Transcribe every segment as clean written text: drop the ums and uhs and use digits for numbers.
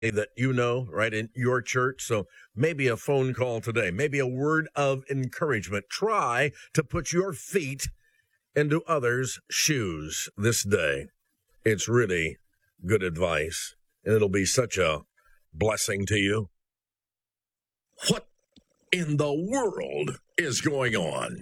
that you know, right, in your church. So maybe a phone call today, maybe a word of encouragement. Try to put your feet into others' shoes this day. It's really good advice, and it'll be such a blessing to you. What in the world is going on?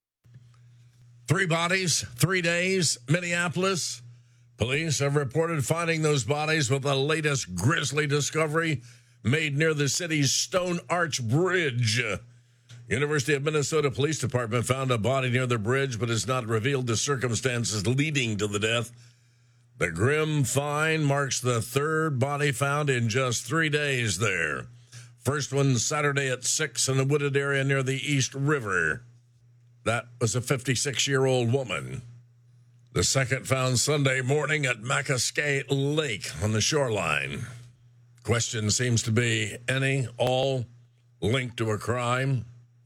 3 bodies, 3 days, Minneapolis. Police have reported finding those bodies with the latest grisly discovery made near the city's Stone Arch Bridge. University of Minnesota Police Department found a body near the bridge, but has not revealed the circumstances leading to the death. The grim find marks the 3rd body found in just 3 days there. First one Saturday at 6 in the wooded area near the East River. That was a 56-year-old woman. The second found Sunday morning at Macasquet Lake on the shoreline. Question seems to be all linked to a crime.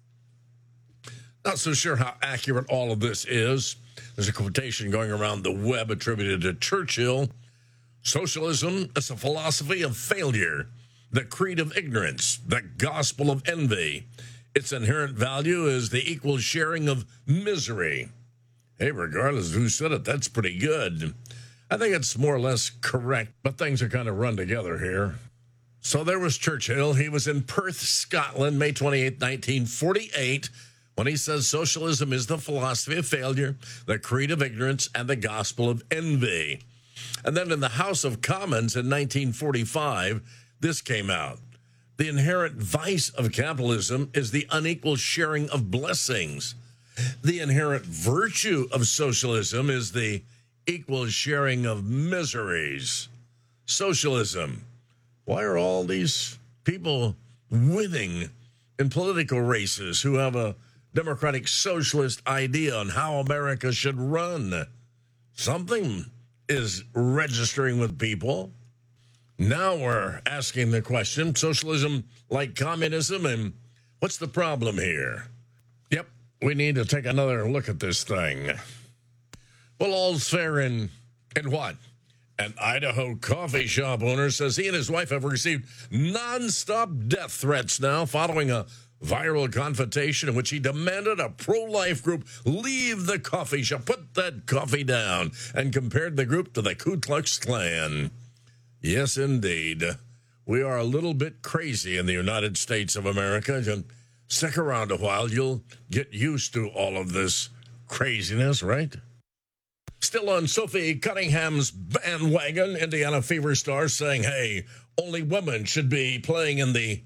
Not so sure how accurate all of this is. There's a quotation going around the web attributed to Churchill. Socialism is a philosophy of failure, the creed of ignorance, the gospel of envy. Its inherent value is the equal sharing of misery. Hey, regardless of who said it, that's pretty good. I think it's more or less correct, but things are kind of run together here. So there was Churchill. He was in Perth, Scotland, May 28, 1948, when he says socialism is the philosophy of failure, the creed of ignorance, and the gospel of envy. And then in the House of Commons in 1945, this came out. The inherent vice of capitalism is the unequal sharing of blessings. The inherent virtue of socialism is the equal sharing of miseries. Socialism. Why are all these people winning in political races who have a democratic socialist idea on how America should run? Something is registering with people. Now we're asking the question, socialism like communism, and what's the problem here? Yep, we need to take another look at this thing. Well, all's fair in what? An Idaho coffee shop owner says he and his wife have received nonstop death threats now following a viral confrontation in which he demanded a pro-life group leave the coffee shop, put that coffee down, and compared the group to the Ku Klux Klan. Yes, indeed. We are a little bit crazy in the United States of America. Stick around a while. You'll get used to all of this craziness, right? Still on Sophie Cunningham's bandwagon, Indiana Fever star saying, hey, only women should be playing in the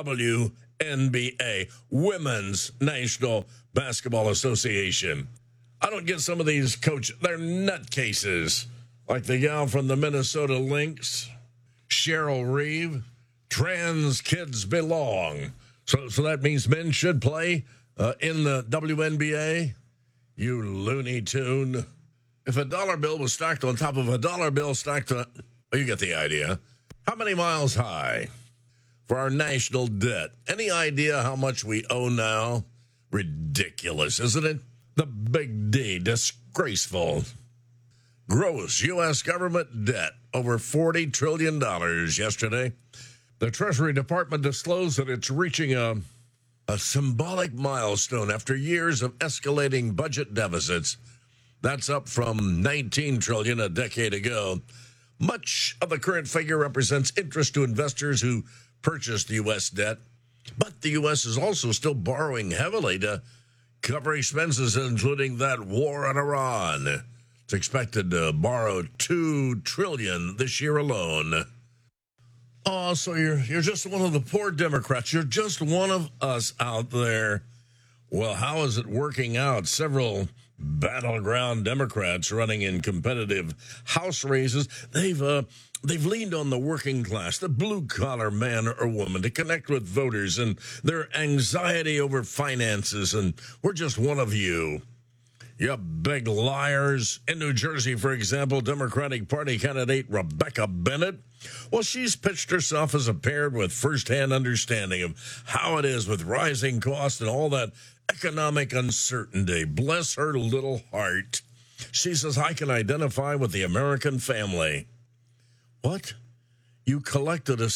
WNBA, Women's National Basketball Association. I don't get some of these coaches. They're nutcases. Like the gal from the Minnesota Lynx, Cheryl Reeve. Trans kids belong. So that means men should play in the WNBA? You Looney Tune. If a dollar bill was stacked on top of a dollar bill stacked on... you get the idea. How many miles high for our national debt? Any idea how much we owe now? Ridiculous, isn't it? The big D, disgraceful. Gross U.S. government debt, over $40 trillion yesterday. The Treasury Department disclosed that it's reaching a symbolic milestone after years of escalating budget deficits. That's up from $19 trillion a decade ago. Much of the current figure represents interest to investors who purchased U.S. debt. But the U.S. is also still borrowing heavily to cover expenses, including that war in Iran. It's expected to borrow $2 trillion this year alone. Oh, so you're just one of the poor Democrats. You're just one of us out there. Well, how is it working out? Several battleground Democrats running in competitive House races. They've leaned on the working class, the blue-collar man or woman, to connect with voters and their anxiety over finances, and we're just one of you. You big liars. In New Jersey, for example, Democratic Party candidate Rebecca Bennett, well, she's pitched herself as a pair with firsthand understanding of how it is with rising costs and all that economic uncertainty. Bless her little heart. She says, I can identify with the American family. What? You collected a